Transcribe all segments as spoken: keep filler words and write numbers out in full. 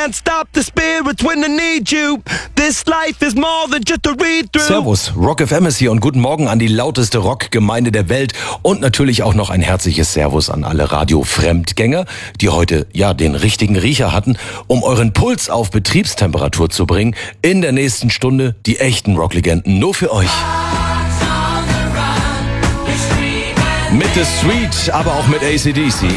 can't stop the spirits when I need you. This life is more than just a read-through. Servus, Rock F M ist hier und guten Morgen an die lauteste Rockgemeinde der Welt und natürlich auch noch ein herzliches Servus an alle Radio-Fremdgänger, die heute ja den richtigen Riecher hatten, um euren Puls auf Betriebstemperatur zu bringen. In der nächsten Stunde die echten Rocklegenden nur für euch. Mit The Street, aber auch mit A C D C.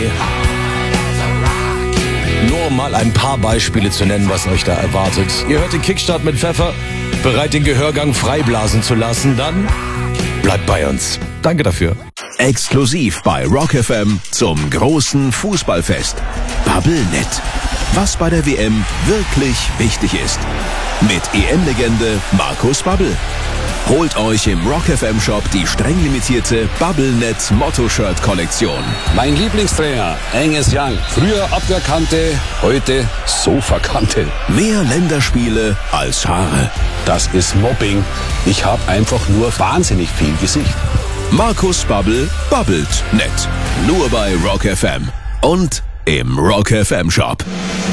Nur um mal ein paar Beispiele zu nennen, was euch da erwartet. Ihr hört den Kickstart mit Pfeffer, bereit den Gehörgang freiblasen zu lassen, dann bleibt bei uns. Danke dafür. Exklusiv bei Rock F M zum großen Fußballfest. Bubblenet. Was bei der W M wirklich wichtig ist. Mit E M-Legende Markus Babbel. Holt euch im Rock F M Shop die streng limitierte Bubblenet Motto-Shirt-Kollektion. Mein Lieblingstrainer, Angus Young. Früher Abwehrkante, heute Sofakante. Mehr Länderspiele als Haare. Das ist Mobbing. Ich habe einfach nur wahnsinnig viel Gesicht. Markus Babbel babbelt nett. Nur bei Rock F M. Und im Rock F M Shop.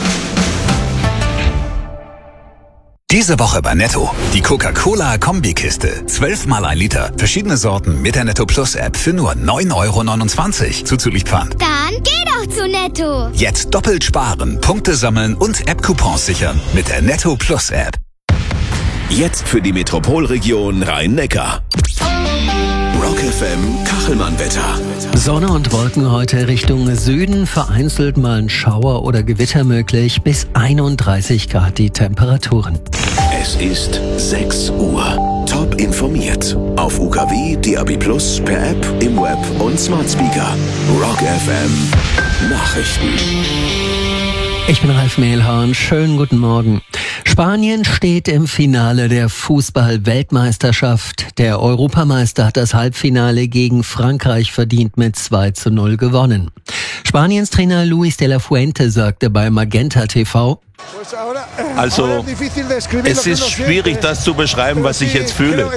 Diese Woche bei Netto. Die Coca-Cola-Kombikiste. Zwölfmal ein Liter. Verschiedene Sorten mit der Netto Plus App für nur neun Euro neunundzwanzig. Zuzüglich Pfand. Dann geh doch zu Netto. Jetzt doppelt sparen, Punkte sammeln und App-Coupons sichern mit der Netto Plus App. Jetzt für die Metropolregion Rhein-Neckar. Rock F M Kachelmann-Wetter. Sonne und Wolken heute Richtung Süden, vereinzelt mal ein Schauer oder Gewitter möglich, bis einunddreißig Grad die Temperaturen. Es ist sechs Uhr. Top informiert. Auf U K W, D A B Plus, per App, im Web und Smart Speaker. Rock F M Nachrichten. Ich bin Ralf Mehlhorn, schönen guten Morgen. Spanien steht im Finale der Fußball-Weltmeisterschaft. Der Europameister hat das Halbfinale gegen Frankreich verdient mit zwei zu null gewonnen. Spaniens Trainer Luis de la Fuente sagte bei Magenta T V: Also, es ist schwierig, das zu beschreiben, was ich jetzt fühle.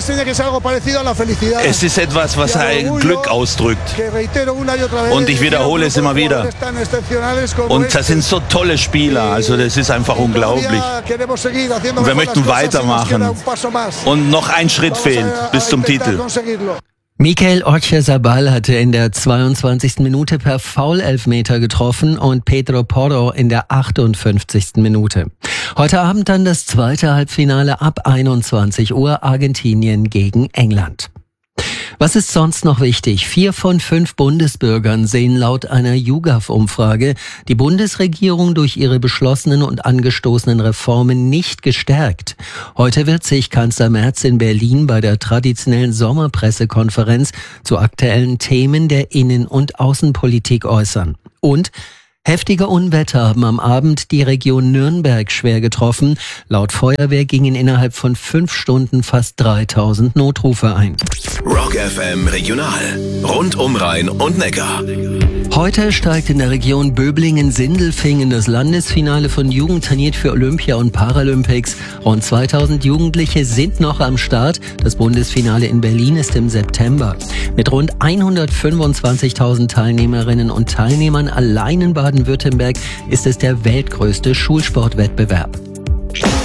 Es ist etwas, was ein Glück ausdrückt. Und ich wiederhole es immer wieder. Und das sind so tolle Spieler, also das ist einfach unglaublich. Und wir möchten weitermachen. Und noch ein Schritt fehlt bis zum Titel. Mikel Oyarzabal hatte in der zweiundzwanzigsten Minute per Foul-Elfmeter getroffen und Pedro Porro in der achtundfünfzigsten Minute. Heute Abend dann das zweite Halbfinale ab einundzwanzig Uhr, Argentinien gegen England. Was ist sonst noch wichtig? Vier von fünf Bundesbürgern sehen laut einer YouGov-Umfrage die Bundesregierung durch ihre beschlossenen und angestoßenen Reformen nicht gestärkt. Heute wird sich Kanzler Merz in Berlin bei der traditionellen Sommerpressekonferenz zu aktuellen Themen der Innen- und Außenpolitik äußern. Und heftige Unwetter haben am Abend die Region Nürnberg schwer getroffen. Laut Feuerwehr gingen innerhalb von fünf Stunden fast dreitausend Notrufe ein. Rock F M Regional. Rund um Rhein und Neckar. Heute steigt in der Region Böblingen-Sindelfingen das Landesfinale von Jugend trainiert für Olympia und Paralympics. Rund zweitausend Jugendliche sind noch am Start. Das Bundesfinale in Berlin ist im September. Mit rund hundertfünfundzwanzigtausend Teilnehmerinnen und Teilnehmern allein in Baden-Württemberg ist es der weltgrößte Schulsportwettbewerb.